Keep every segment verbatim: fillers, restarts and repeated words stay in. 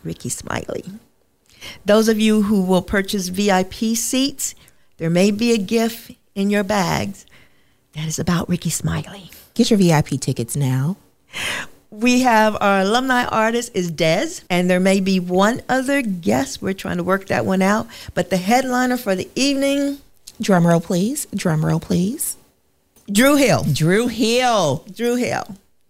Ricky Smiley. Those of you who will purchase V I P seats, there may be a gift in your bags that is about Ricky Smiley. Get your V I P tickets now. We have our alumni artist is Dez, and there may be one other guest. We're trying to work that one out. But the headliner for the evening... Drum roll, please. Drum roll, please. Dru Hill. Dru Hill. Dru Hill.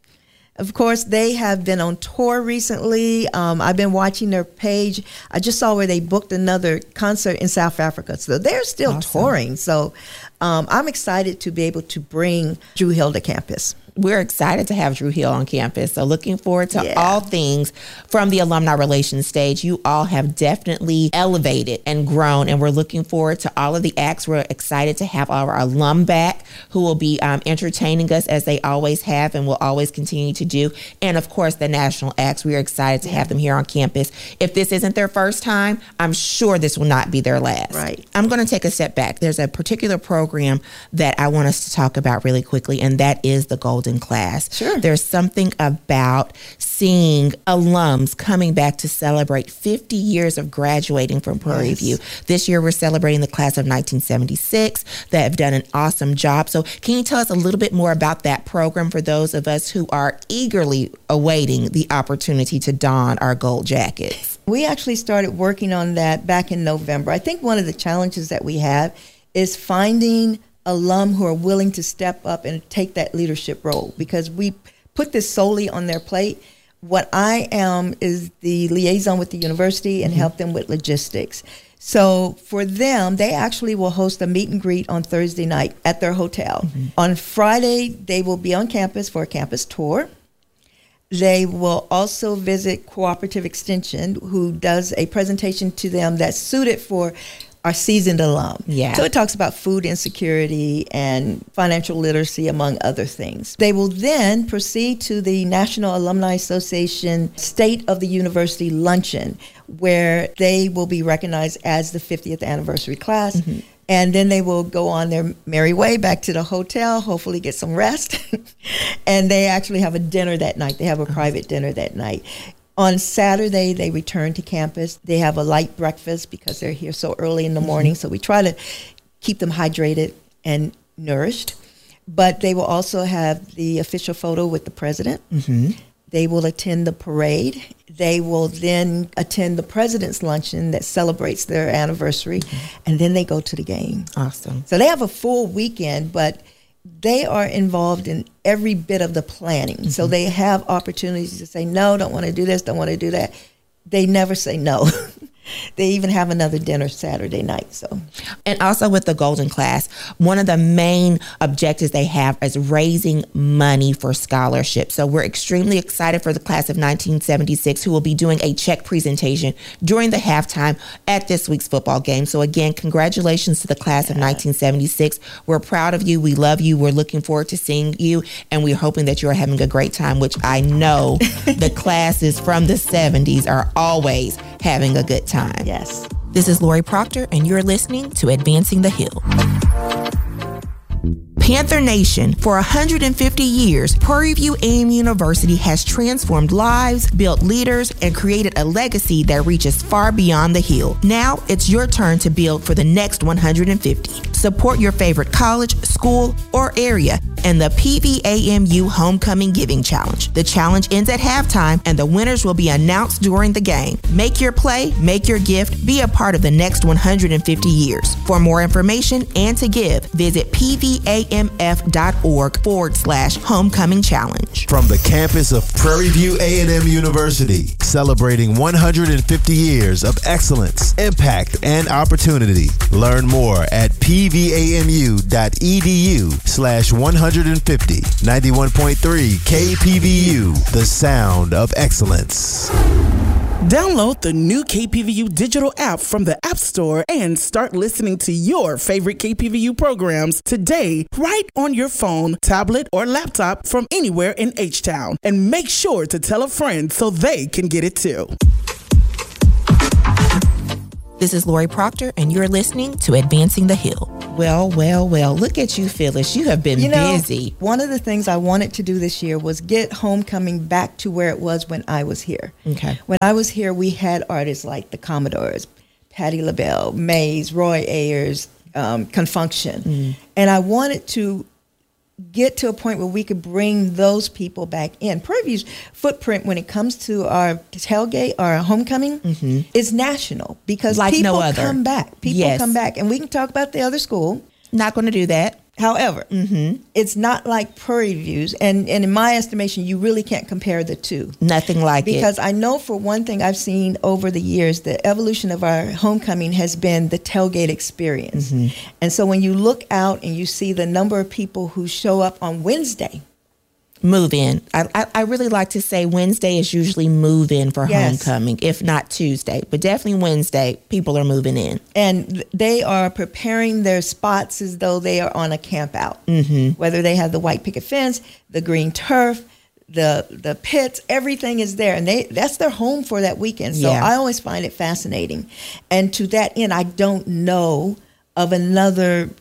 Of course, they have been on tour recently. Um, I've been watching their page. I just saw where they booked another concert in South Africa. So they're still awesome. touring. So um, I'm excited to be able to bring Dru Hill to campus. We're excited to have Dru Hill on campus. So looking forward to yeah. all things from the alumni relations stage. You all have definitely elevated and grown, and we're looking forward to all of the acts. We're excited to have our alum back who will be um, entertaining us as they always have and will always continue to do. And of course, the national acts. We are excited to yeah. have them here on campus. If this isn't their first time, I'm sure this will not be their last. Right. I'm going to take a step back. There's a particular program that I want us to talk about really quickly, and that is the Golden Class. Sure. There's something about seeing alums coming back to celebrate fifty years of graduating from Prairie yes. View. This year we're celebrating the class of nineteen seventy-six that have done an awesome job. So can you tell us a little bit more about that program for those of us who are eagerly awaiting the opportunity to don our gold jackets? We actually started working on that back in November. I think one of the challenges that we have is finding alum who are willing to step up and take that leadership role, because we put this solely on their plate. What I am is the liaison with the university and mm-hmm. help them with logistics. So for them, they actually will host a meet and greet on Thursday night at their hotel. Mm-hmm. On Friday, they will be on campus for a campus tour. They will also visit Cooperative Extension, who does a presentation to them that's suited for our seasoned alum. Yeah. So it talks about food insecurity and financial literacy, among other things. They will then proceed to the National Alumni Association State of the University Luncheon, where they will be recognized as the fiftieth anniversary class. Mm-hmm. And then they will go on their merry way back to the hotel, hopefully get some rest. And they actually have a dinner that night. They have a private dinner that night. On Saturday, they return to campus. They have a light breakfast because they're here so early in the morning. So we try to keep them hydrated and nourished. But they will also have the official photo with the president. Mm-hmm. They will attend the parade. They will then attend the president's luncheon that celebrates their anniversary. Mm-hmm. And then they go to the game. Awesome. So they have a full weekend, but they are involved in every bit of the planning. Mm-hmm. So they have opportunities to say, no, don't want to do this, don't want to do that. They never say no. They even have another dinner Saturday night. So, and also with the Golden Class, one of the main objectives they have is raising money for scholarships. So we're extremely excited for the class of nineteen seventy-six, who will be doing a check presentation during the halftime at this week's football game. So again, congratulations to the class yeah. of nineteen seventy-six. We're proud of you. We love you. We're looking forward to seeing you. And we're hoping that you're having a great time, which I know the classes from the seventies are always having a good time. Yes. This is Lori Proctor, and you're listening to Advancing the Hill. Panther Nation, for one hundred fifty years, Prairie View A M University has transformed lives, built leaders, and created a legacy that reaches far beyond the Hill. Now, it's your turn to build for the next one hundred fifty. Support your favorite college, school, or area in the P V A M U Homecoming Giving Challenge. The challenge ends at halftime, and the winners will be announced during the game. Make your play, make your gift, be a part of the next one hundred fifty years. For more information and to give, visit pvamf.org forward slash homecoming challenge. From the campus of Prairie View A and M University, celebrating one hundred fifty years of excellence, impact, and opportunity. Learn more at pvamu.edu slash 150. ninety-one point three K P V U, the sound of excellence. Download the new K P V U digital app from the App Store and start listening to your favorite K P V U programs today, right on your phone, tablet, or laptop from anywhere in H-Town. And make sure to tell a friend so they can get it too. This is Lori Proctor, and you're listening to Advancing the Hill. Well, well, well. Look at you, Phyllis. You have been you know, busy. One of the things I wanted to do this year was get homecoming back to where it was when I was here. Okay. When I was here, we had artists like the Commodores, Patti LaBelle, Mays, Roy Ayers, um, Confunction. Mm. And I wanted to get to a point where we could bring those people back in. Prairie View's footprint when it comes to our tailgate, our homecoming, mm-hmm. is national because like people no other. come back. People yes. come back. And we can talk about the other school. Not going to do that. However, mm-hmm. it's not like Prairie View's. And, and in my estimation, you really can't compare the two. Nothing like because it. Because I know for one thing I've seen over the years, the evolution of our homecoming has been the tailgate experience. Mm-hmm. And so when you look out and you see the number of people who show up on Wednesday. Move in. I, I, I really like to say Wednesday is usually move in for yes. homecoming, if not Tuesday. But definitely Wednesday, people are moving in. And they are preparing their spots as though they are on a camp out. Mm-hmm. Whether they have the white picket fence, the green turf, the the pits, everything is there. And they that's their home for that weekend. So yeah. I always find it fascinating. And to that end, I don't know of another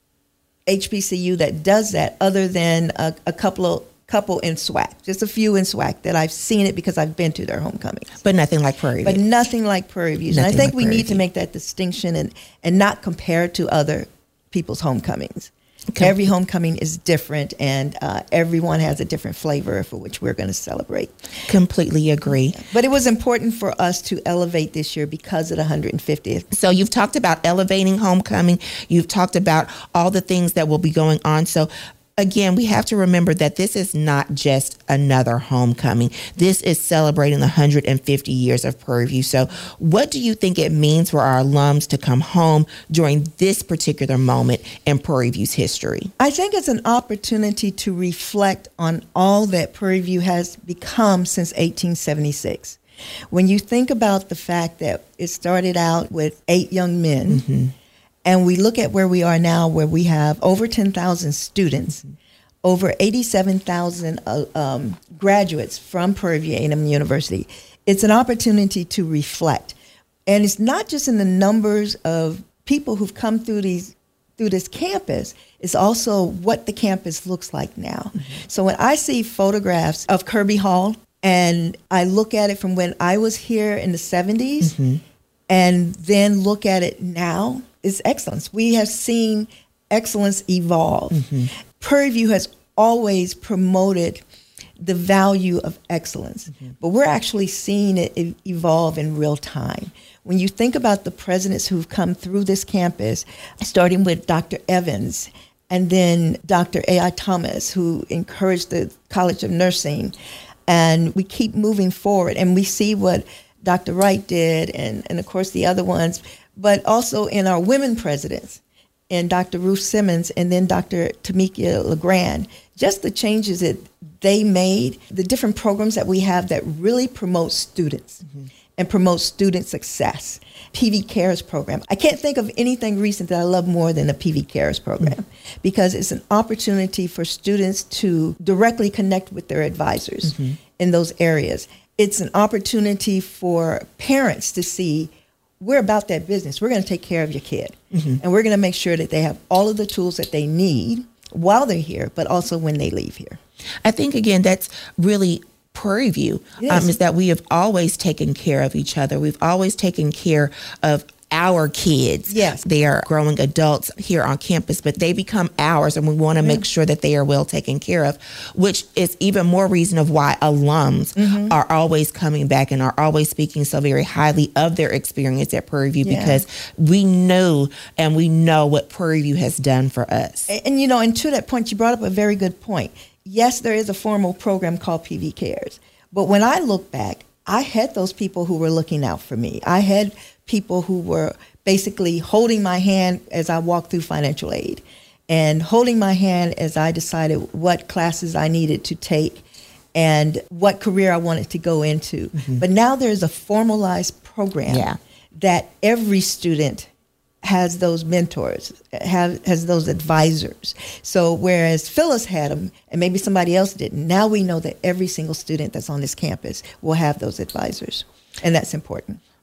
H B C U that does that other than a, a couple of couple in SWAC, just a few in SWAC that I've seen it because I've been to their homecomings. But nothing like Prairie View. But nothing like Prairie View. And I think like we Prairie need View. to make that distinction and, and not compare to other people's homecomings. Okay. Every homecoming is different, and uh, everyone has a different flavor for which we're going to celebrate. Completely agree. But it was important for us to elevate this year because of the one hundred fiftieth. So you've talked about elevating homecoming. You've talked about all the things that will be going on. So again, we have to remember that this is not just another homecoming. This is celebrating the one hundred fifty years of Prairie View. So what do you think it means for our alums to come home during this particular moment in Prairie View's history? I think it's an opportunity to reflect on all that Prairie View has become since eighteen seventy-six. When you think about the fact that it started out with eight young men, mm-hmm. and we look at where we are now, where we have over ten thousand students, mm-hmm. over eighty-seven thousand uh, um, graduates from Prairie View A and M University. It's an opportunity to reflect. And it's not just in the numbers of people who've come through these through this campus, it's also what the campus looks like now. Mm-hmm. So when I see photographs of Kirby Hall, and I look at it from when I was here in the seventies, mm-hmm. and then look at it now, it's excellence. We have seen excellence evolve. Mm-hmm. Prairie View has always promoted the value of excellence, mm-hmm. but we're actually seeing it evolve in real time. When you think about the presidents who've come through this campus, starting with Doctor Evans, and then Doctor A I Thomas, who encouraged the College of Nursing, and we keep moving forward, and we see what Doctor Wright did, and, and of course the other ones, but also in our women presidents, and Doctor Ruth Simmons, and then Doctor Tamika LeGrand, just the changes that they made, the different programs that we have that really promote students mm-hmm. and promote student success. P V Cares program. I can't think of anything recent that I love more than the P V Cares program mm-hmm. because it's an opportunity for students to directly connect with their advisors mm-hmm. in those areas. It's an opportunity for parents to see we're about that business. We're going to take care of your kid. Mm-hmm. And we're going to make sure that they have all of the tools that they need while they're here, but also when they leave here. I think, again, that's really Prairie View, yes. um, is that we have always taken care of each other. We've always taken care of our kids. Yes. They are growing adults here on campus, but they become ours, and we want to yeah. make sure that they are well taken care of, which is even more reason of why alums mm-hmm. are always coming back and are always speaking so very highly of their experience at Prairie View yeah. because we know and we know what Prairie View has done for us. And, and, you know, and to that point, you brought up a very good point. Yes, there is a formal program called P V Cares, but when I look back, I had those people who were looking out for me. I had people who were basically holding my hand as I walked through financial aid and holding my hand as I decided what classes I needed to take and what career I wanted to go into. Mm-hmm. But now there's a formalized program yeah. that every student has those mentors, have, has those advisors. So whereas Phyllis had them and maybe somebody else didn't, now we know that every single student that's on this campus will have those advisors. And that's important.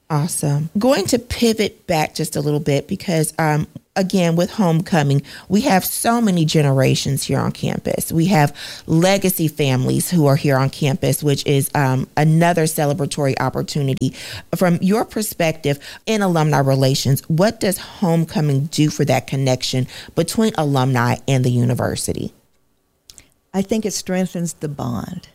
Awesome. Going to pivot back just a little bit because, um, again, with homecoming, we have so many generations here on campus. We have legacy families who are here on campus, which is um, another celebratory opportunity. From your perspective in alumni relations, what does homecoming do for that connection between alumni and the university? I think it strengthens the bond.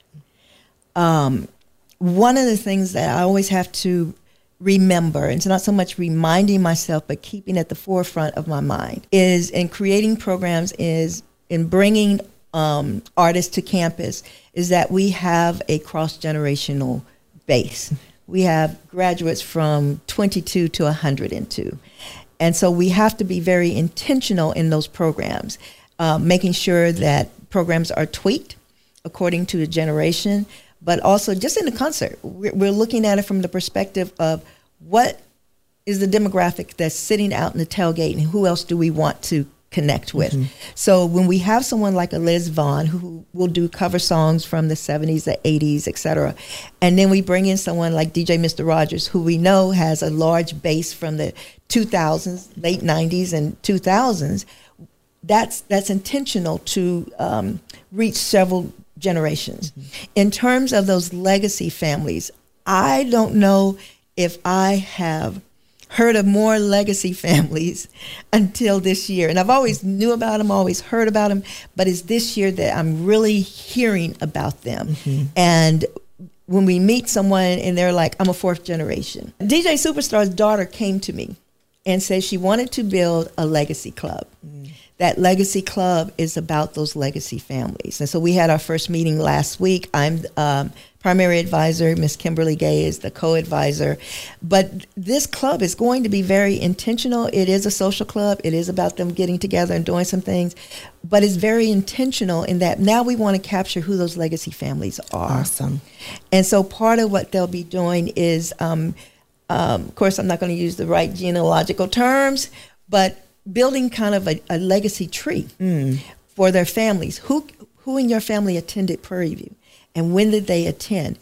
Um, one of the things that I always have to remember, and it's not so much reminding myself, but keeping at the forefront of my mind, is in creating programs, is in bringing um, artists to campus, is that we have a cross-generational base. We have graduates from twenty-two to one hundred two. And so we have to be very intentional in those programs, uh, making sure that programs are tweaked according to the generation, but also just in the concert. We're, we're looking at it from the perspective of what is the demographic that's sitting out in the tailgate and who else do we want to connect with. Mm-hmm. So when we have someone like a Liz Vaughn who will do cover songs from the seventies, the eighties, et cetera, and then we bring in someone like D J Mister Rogers, who we know has a large base from the two thousands, late nineties and two thousands, that's that's intentional to um, reach several generations. Mm-hmm. In terms of those legacy families, I don't know if I have heard of more legacy families until this year. And I've always knew about them, always heard about them, but it's this year that I'm really hearing about them. Mm-hmm. And when we meet someone and they're like, I'm a fourth generation. D J Superstar's daughter came to me and said she wanted to build a legacy club. Mm. That legacy club is about those legacy families. And so we had our first meeting last week. I'm um, primary advisor. Miss Kimberly Gay is the co-advisor. But this club is going to be very intentional. It is a social club. It is about them getting together and doing some things. But it's very intentional in that now we want to capture who those legacy families are. Awesome. And so part of what they'll be doing is, um, um, of course, I'm not going to use the right genealogical terms, but building kind of a, a legacy tree mm. for their families. Who who in your family attended Prairie View, and when did they attend?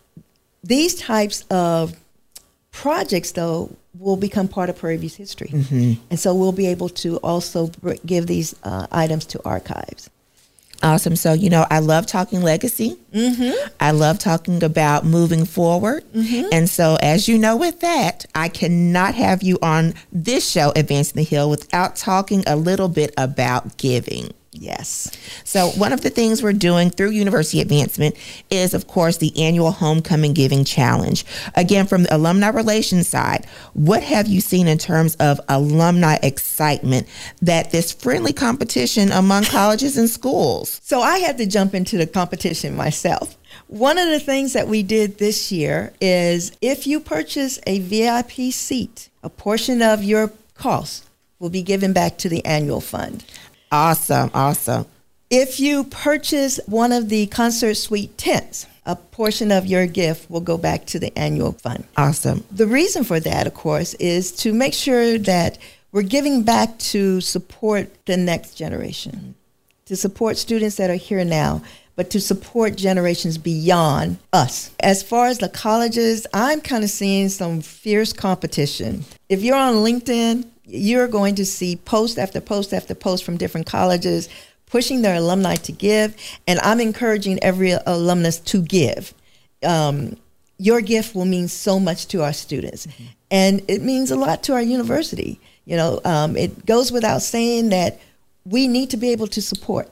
These types of projects, though, will become part of Prairie View's history. Mm-hmm. And so we'll be able to also br- give these uh, items to archives. Awesome. So, you know, I love talking legacy. Mm-hmm. I love talking about moving forward. Mm-hmm. And so, as you know, with that, I cannot have you on this show, Advancing the Hill, without talking a little bit about giving. Yes. So one of the things we're doing through University Advancement is, of course, the annual Homecoming Giving Challenge. Again, from the alumni relations side, what have you seen in terms of alumni excitement that this friendly competition among colleges and schools? So I had to jump into the competition myself. One of the things that we did this year is if you purchase a V I P seat, a portion of your cost will be given back to the annual fund. Awesome, awesome. If you purchase one of the concert suite tents, a portion of your gift will go back to the annual fund. Awesome. The reason for that, of course, is to make sure that we're giving back to support the next generation, to support students that are here now, but to support generations beyond us. As far as the colleges, I'm kind of seeing some fierce competition. If you're on LinkedIn, you're going to see post after post after post from different colleges pushing their alumni to give, and I'm encouraging every alumnus to give. Um, your gift will mean so much to our students, mm-hmm. and it means a lot to our university. You know, um, it goes without saying that we need to be able to support,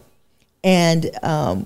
and um,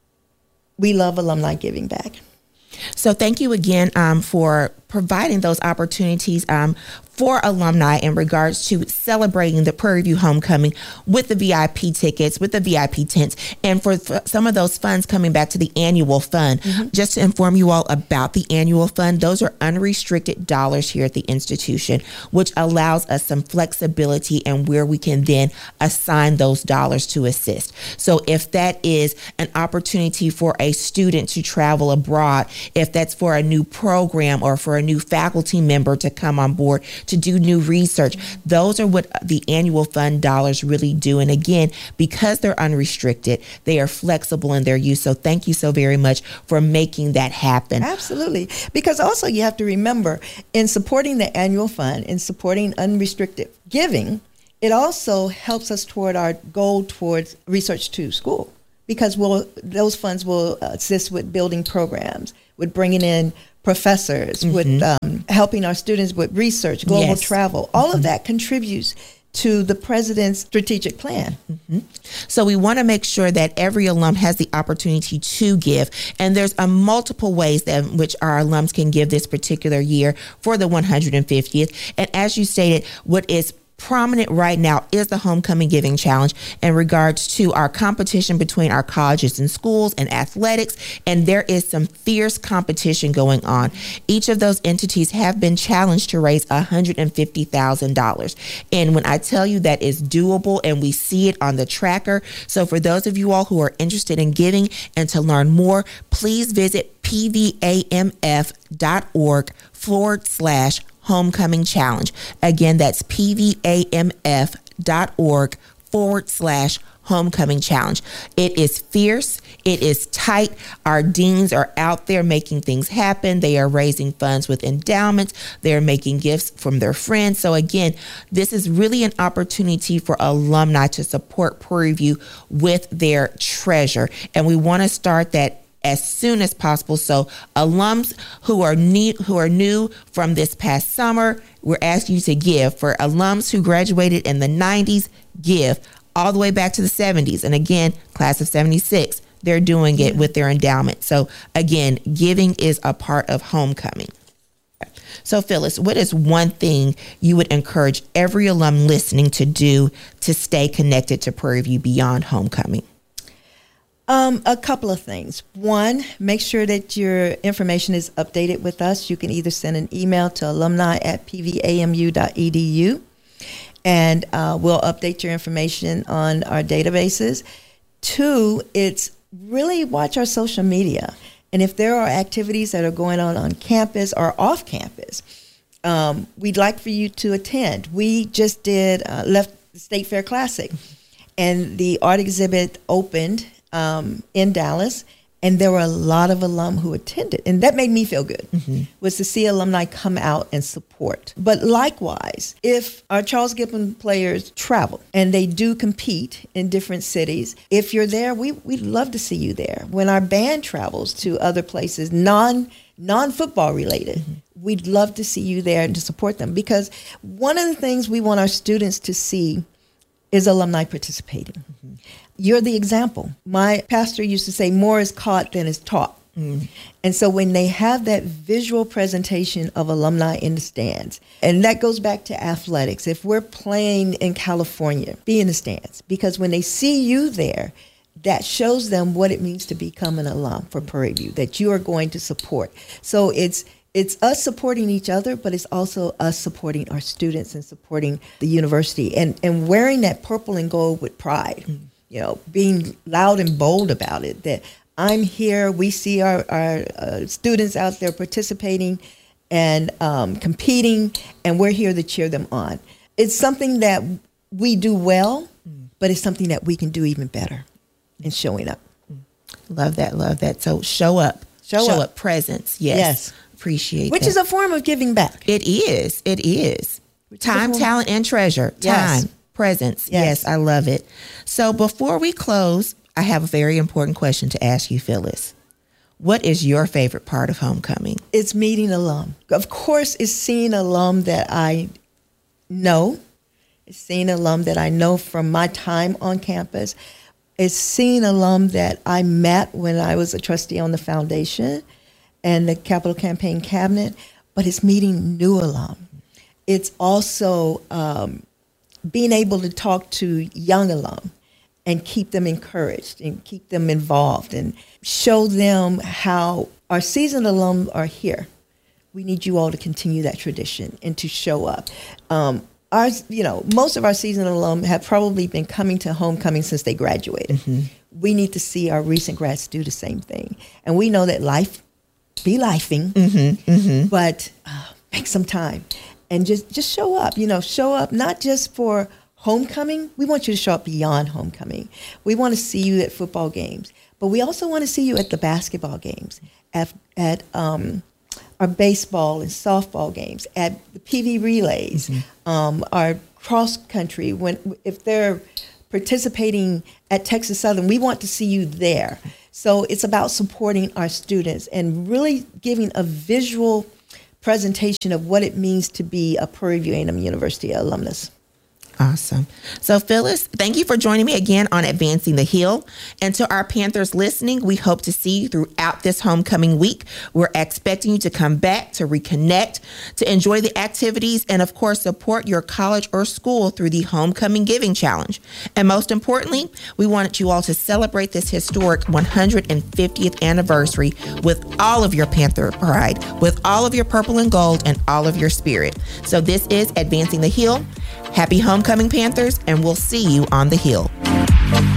we love alumni giving back. So thank you again um, for providing those opportunities um, for alumni in regards to celebrating the Prairie View Homecoming with the V I P tickets, with the V I P tents, and for f- some of those funds coming back to the annual fund. Mm-hmm. Just to inform you all about the annual fund, those are unrestricted dollars here at the institution, which allows us some flexibility and where we can then assign those dollars to assist. So if that is an opportunity for a student to travel abroad, if that's for a new program or for a new faculty member to come on board to do new research. Those are what the annual fund dollars really do. And again, because they're unrestricted, they are flexible in their use. So thank you so very much for making that happen. Absolutely. Because also you have to remember, in supporting the annual fund, in supporting unrestricted giving, it also helps us toward our goal towards research to school, because we'll, those funds will assist with building programs, with bringing in professors, mm-hmm. with um, helping our students with research, global yes. travel. All mm-hmm. of that contributes to the president's strategic plan. Mm-hmm. So we want to make sure that every alum has the opportunity to give. And there's a multiple ways that in which our alums can give this particular year for the one hundred fiftieth. And as you stated, what is prominent right now is the Homecoming Giving Challenge in regards to our competition between our colleges and schools and athletics. And there is some fierce competition going on. Each of those entities have been challenged to raise one hundred fifty thousand dollars. And when I tell you that is doable, and we see it on the tracker. So for those of you all who are interested in giving and to learn more, please visit pvamf.org forward slash Homecoming Challenge. Again, that's pvamf.org forward slash Homecoming Challenge. It is fierce. It is tight. Our deans are out there making things happen. They are raising funds with endowments. They're making gifts from their friends. So again, this is really an opportunity for alumni to support Prairie View with their treasure. And we want to start that as soon as possible. So alums who are new, who are new from this past summer, we're asking you to give. For alums who graduated in the nineties, give all the way back to the seventies. And again, class of seventy-six, they're doing it with their endowment. So again, giving is a part of homecoming. So Phyllis, what is one thing you would encourage every alum listening to do to stay connected to Prairie View beyond homecoming? Um, a couple of things. One, make sure that your information is updated with us. You can either send an email to alumni at pvamu dot e d u, and uh, we'll update your information on our databases. Two, it's really watch our social media. And if there are activities that are going on on campus or off campus, um, we'd like for you to attend. We just did, uh, left the State Fair Classic, and the art exhibit opened Um, in Dallas, and there were a lot of alum who attended, and that made me feel good, mm-hmm. was to see alumni come out and support. But likewise, if our Charles Gibbon players travel and they do compete in different cities, if you're there, we, we'd love to see you there. When our band travels to other places, non, non-football related, mm-hmm. we'd love to see you there and to support them, because one of the things we want our students to see is alumni participating. Mm-hmm. You're the example. My pastor used to say, more is caught than is taught. Mm. And so when they have that visual presentation of alumni in the stands, and that goes back to athletics. If we're playing in California, be in the stands, because when they see you there, that shows them what it means to become an alum for Prairie View, that you are going to support. So it's It's us supporting each other, but it's also us supporting our students and supporting the university, and, and wearing that purple and gold with pride, mm. you know, being loud and bold about it, that I'm here, we see our, our uh, students out there participating and um, competing, and we're here to cheer them on. It's something that we do well, mm. but it's something that we can do even better in showing up. Love that, love that. So show up. Show, show up. up. Presence, yes. Yes. Appreciate Which that. is a form of giving back. It is. It is. Which Time, is talent, and treasure. Yes. Time, presence. Yes. yes, I love it. So before we close, I have a very important question to ask you, Phyllis. What is your favorite part of homecoming? It's meeting alum. Of course, it's seeing alum that I know. It's seeing alum that I know from my time on campus. It's seeing alum that I met when I was a trustee on the foundation and the Capital Campaign Cabinet, but it's meeting new alum. It's also um, being able to talk to young alum and keep them encouraged and keep them involved and show them how our seasoned alum are here. We need you all to continue that tradition and to show up. Um, our, you know, most of our seasoned alum have probably been coming to homecoming since they graduated. Mm-hmm. We need to see our recent grads do the same thing. And we know that life be lifing, mm-hmm, mm-hmm. but uh, make some time and just, just show up, you know, show up not just for homecoming. We want you to show up beyond homecoming. We want to see you at football games, but we also want to see you at the basketball games, at, at um, our baseball and softball games, at the P V relays, mm-hmm. um, our cross country. When if they're participating at Texas Southern, we want to see you there. So it's about supporting our students and really giving a visual presentation of what it means to be a Prairie View A and M University alumnus. Awesome. So, Phyllis, thank you for joining me again on Advancing the Hill. And to our Panthers listening, we hope to see you throughout this homecoming week. We're expecting you to come back, to reconnect, to enjoy the activities, and of course, support your college or school through the Homecoming Giving Challenge. And most importantly, we wanted you all to celebrate this historic one hundred fiftieth anniversary with all of your Panther pride, with all of your purple and gold, and all of your spirit. So this is Advancing the Hill. Happy homecoming, Panthers, and we'll see you on the Hill.